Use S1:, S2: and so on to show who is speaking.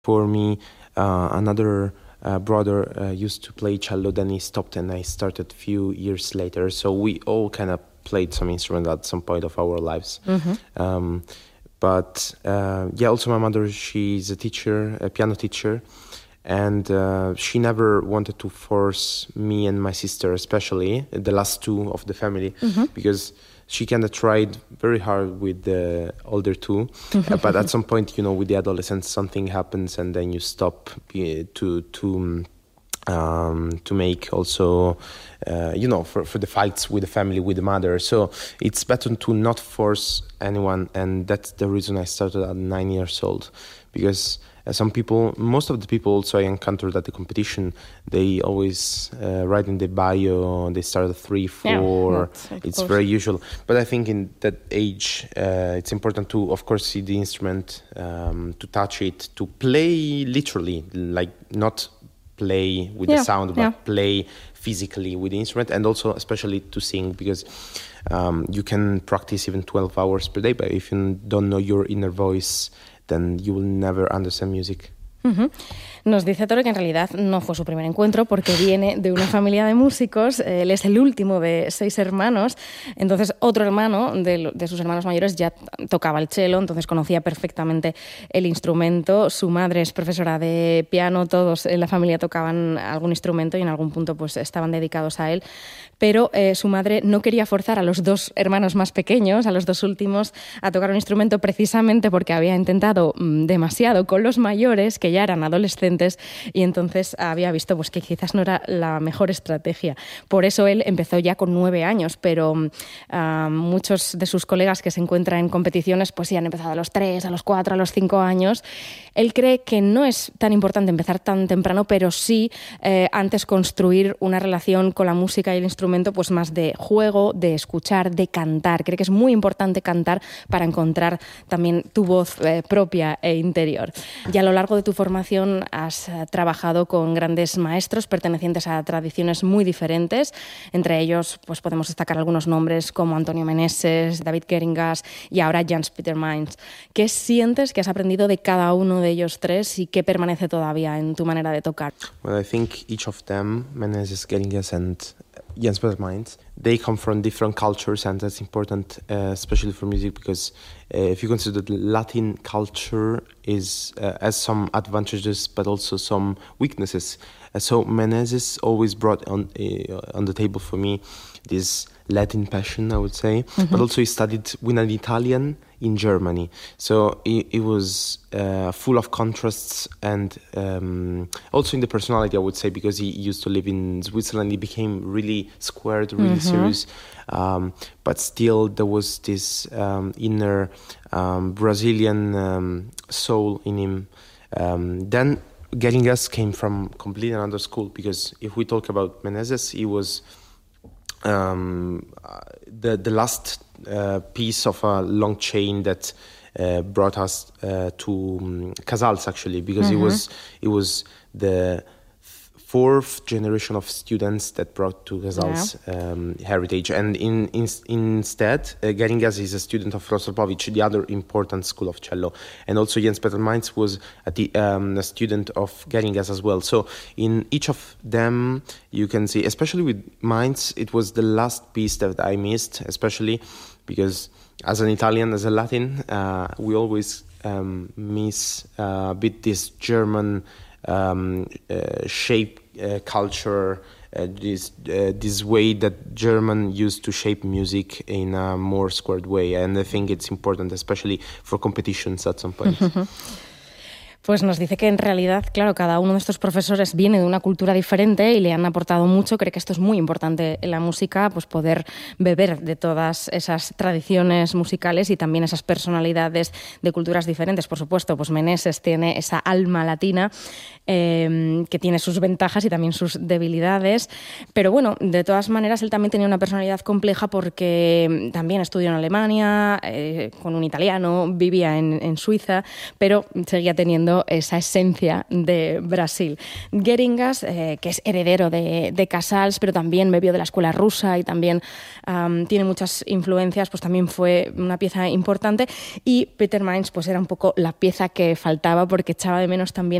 S1: For me, another brother used to play cello, then he stopped and I started a few years later. So we all kind of played some instrument at some point of our lives. But also my mother, she's a teacher, a piano teacher. And she never wanted to force me and my sister, especially the last two of the family, because she kind of tried very hard with the older two. But at some point, with the adolescents, something happens, and then you stop to make also, for the fights with the family, with the mother. So it's better to not force anyone, and that's the reason I started at 9 years old, because most of the people also I encountered at the competition, they always write in the bio, they start at 3, 4, it's very usual. But I think in that age, it's important to, of course, see the instrument, to touch it, to play literally, like not play with the sound, but play physically with the instrument, and also especially to sing, because you can practice even 12 hours per day, but if you don't know your inner voice, then you will never understand music.
S2: Nos dice Toro que en realidad no fue su primer encuentro porque viene de una familia de músicos. Él es el último de 6 hermanos. Entonces otro hermano de sus hermanos mayores ya tocaba el cello, entonces conocía perfectamente el instrumento. Su madre es profesora de piano, todos en la familia tocaban algún instrumento y en algún punto pues estaban dedicados a él. Pero su madre no quería forzar a los 2 hermanos más pequeños, a los 2 últimos, a tocar un instrumento precisamente porque había intentado demasiado con los mayores, que ya eran adolescentes, y entonces había visto pues que quizás no era la mejor estrategia. Por eso él empezó ya con 9 años, pero muchos de sus colegas que se encuentran en competiciones pues sí han empezado a los 3, a los 4, a los 5 años. Él cree que no es tan importante empezar tan temprano, pero sí antes construir una relación con la música y el instrumento pues más de juego, de escuchar, de cantar. Cree que es muy importante cantar para encontrar también tu voz propia e interior. Y a lo largo de tu formación has trabajado con grandes maestros pertenecientes a tradiciones muy diferentes. Entre ellos pues podemos destacar algunos nombres como Antonio Meneses, David Geringas y ahora Jans Petermans. ¿Qué sientes que has aprendido de cada uno de ellos 3 y qué permanece todavía en tu manera de tocar?
S1: Well, I think each of them, Meneses, Geringas and Jans Petermans, they come from different cultures, and that's important, especially for music, because if you consider the Latin culture has some advantages but also some weaknesses. So Meneses always brought on the table for me this Latin passion, I would say, but also he studied with an Italian in Germany. So it was full of contrasts, and also in the personality, I would say, because he used to live in Switzerland, he became really squared, really serious. But still there was this inner Brazilian soul in him. Then Geringas came from completely another school, because if we talk about Meneses, he was the last piece of a long chain that brought us to Casals, actually, because it was the 4th generation of students that brought to Casals heritage. And instead, Geringas is a student of Rostropovich, the other important school of cello. And also Jens Petermans was a student of Geringas as well. So in each of them, you can see, especially with Mainz, it was the last piece that I missed, especially because as an Italian, as a Latin, we always miss a bit this German shape, culture, this way that German used to shape music in a more squared way, and I think it's important, especially for competitions at some point.
S2: Pues nos dice que en realidad, claro, cada uno de estos profesores viene de una cultura diferente y le han aportado mucho. Cree que esto es muy importante en la música, pues poder beber de todas esas tradiciones musicales y también esas personalidades de culturas diferentes. Por supuesto, pues Meneses tiene esa alma latina. que tiene sus ventajas y también sus debilidades. Pero bueno, de todas maneras, él también tenía una personalidad compleja porque también estudió en Alemania, con un italiano, vivía en Suiza, pero seguía teniendo esa esencia de Brasil. Gueringas, que es heredero de Casals, pero también bebió de la escuela rusa y también tiene muchas influencias, pues también fue una pieza importante. Y Peter Maes pues era un poco la pieza que faltaba porque echaba de menos también